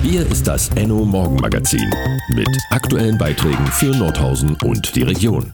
Hier ist das Enno Morgenmagazin mit aktuellen Beiträgen für Nordhausen und die Region.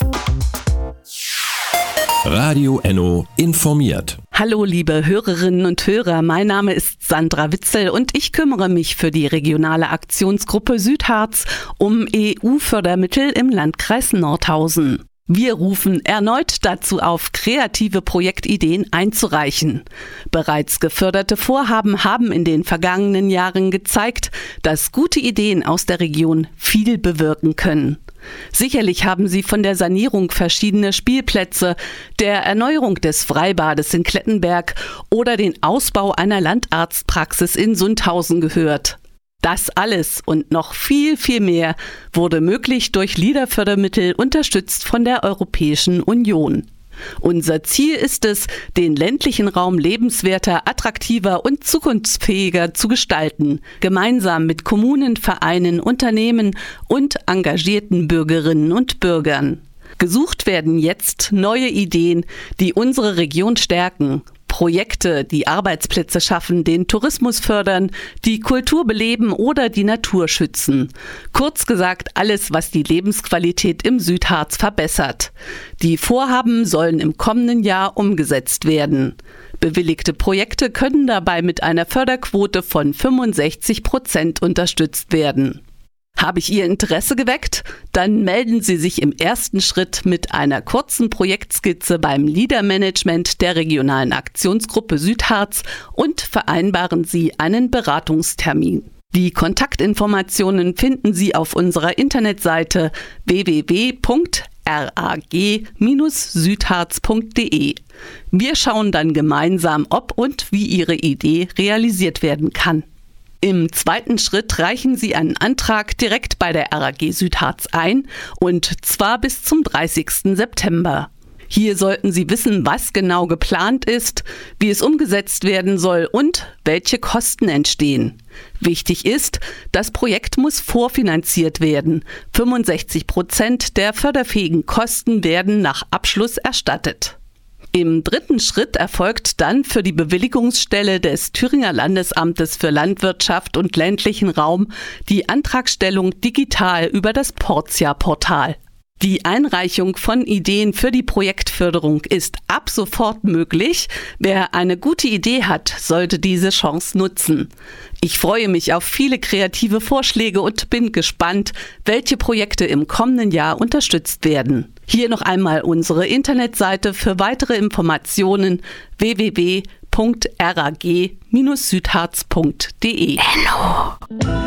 Radio Enno informiert. Hallo liebe Hörerinnen und Hörer, mein Name ist Sandra Witzel und ich kümmere mich für die regionale Aktionsgruppe Südharz um EU-Fördermittel im Landkreis Nordhausen. Wir rufen erneut dazu auf, kreative Projektideen einzureichen. Bereits geförderte Vorhaben haben in den vergangenen Jahren gezeigt, dass gute Ideen aus der Region viel bewirken können. Sicherlich haben Sie von der Sanierung verschiedener Spielplätze, der Erneuerung des Freibades in Klettenberg oder den Ausbau einer Landarztpraxis in Sundhausen gehört. Das alles und noch viel, viel mehr wurde möglich durch LEADER-Fördermittel, unterstützt von der Europäischen Union. Unser Ziel ist es, den ländlichen Raum lebenswerter, attraktiver und zukunftsfähiger zu gestalten, gemeinsam mit Kommunen, Vereinen, Unternehmen und engagierten Bürgerinnen und Bürgern. Gesucht werden jetzt neue Ideen, die unsere Region stärken. Projekte, die Arbeitsplätze schaffen, den Tourismus fördern, die Kultur beleben oder die Natur schützen. Kurz gesagt, alles, was die Lebensqualität im Südharz verbessert. Die Vorhaben sollen im kommenden Jahr umgesetzt werden. Bewilligte Projekte können dabei mit einer Förderquote von 65% unterstützt werden. Habe ich Ihr Interesse geweckt? Dann melden Sie sich im ersten Schritt mit einer kurzen Projektskizze beim LEADER-Management der regionalen Aktionsgruppe Südharz und vereinbaren Sie einen Beratungstermin. Die Kontaktinformationen finden Sie auf unserer Internetseite www.rag-südharz.de. Wir schauen dann gemeinsam, ob und wie Ihre Idee realisiert werden kann. Im zweiten Schritt reichen Sie einen Antrag direkt bei der RAG Südharz ein, und zwar bis zum 30. September. Hier sollten Sie wissen, was genau geplant ist, wie es umgesetzt werden soll und welche Kosten entstehen. Wichtig ist, das Projekt muss vorfinanziert werden. 65% der förderfähigen Kosten werden nach Abschluss erstattet. Im dritten Schritt erfolgt dann für die Bewilligungsstelle des Thüringer Landesamtes für Landwirtschaft und ländlichen Raum die Antragstellung digital über das Portia-Portal. Die Einreichung von Ideen für die Projektförderung ist ab sofort möglich. Wer eine gute Idee hat, sollte diese Chance nutzen. Ich freue mich auf viele kreative Vorschläge und bin gespannt, welche Projekte im kommenden Jahr unterstützt werden. Hier noch einmal unsere Internetseite für weitere Informationen: www.rag-südharz.de.